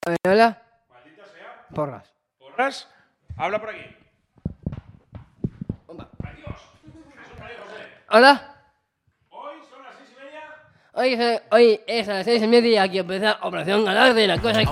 Hola. Maldita sea. Porras. ¿Porras? Habla por aquí. Bomba. Adiós. Jesús María José. Hola. Hoy son las 6:30. Hoy es a las 6:30 que empieza Operación Galar de la cosa.